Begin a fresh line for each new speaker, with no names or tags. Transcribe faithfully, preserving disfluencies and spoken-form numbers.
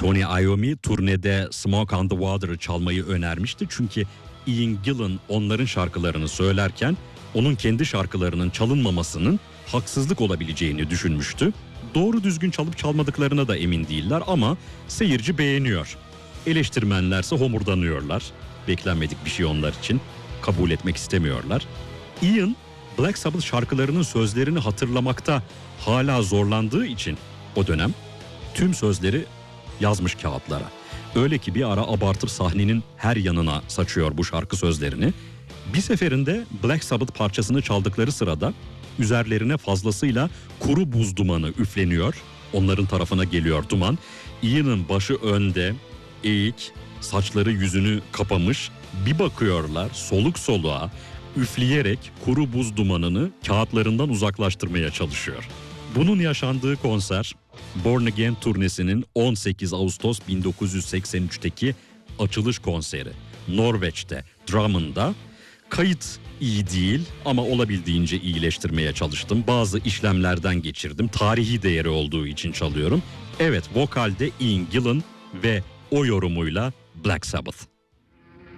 Tony Iommi turnede Smoke on the Water'ı çalmayı önermişti. Çünkü Ian Gillan onların şarkılarını söylerken onun kendi şarkılarının çalınmamasının haksızlık olabileceğini düşünmüştü. Doğru düzgün çalıp çalmadıklarına da emin değiller ama seyirci beğeniyor. Eleştirmenlerse homurdanıyorlar. Beklenmedik bir şey onlar için. Kabul etmek istemiyorlar. Ian, Black Sabbath şarkılarının sözlerini hatırlamakta hala zorlandığı için o dönem tüm sözleri yazmış kağıtlara. Öyle ki bir ara abartıp sahnenin her yanına saçıyor bu şarkı sözlerini. Bir seferinde Black Sabbath parçasını çaldıkları sırada üzerlerine fazlasıyla kuru buz dumanı üfleniyor. Onların tarafına geliyor duman. Ian'ın başı önde, eğik, saçları yüzünü kapamış. Bir bakıyorlar soluk soluğa üfleyerek kuru buz dumanını kağıtlarından uzaklaştırmaya çalışıyor. Bunun yaşandığı konser Born Again turnesinin on sekiz Ağustos bin dokuz yüz seksen üçteki açılış konseri. Norveç'te, Drammen'da. Kayıt iyi değil ama olabildiğince iyileştirmeye çalıştım. Bazı işlemlerden geçirdim. Tarihi değeri olduğu için çalıyorum. Evet, vokalde Ian Gillan ve o yorumuyla Black Sabbath.